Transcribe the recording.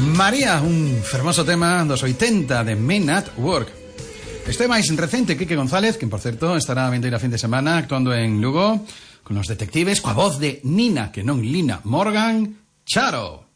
María, un fermoso tema dos 80 de Men at Work. Este máis recente, Quique González, que por certo estará a vindeira fin de semana actuando en Lugo con los detectives, coa voz de Nina, que non Lina Morgan, Charo.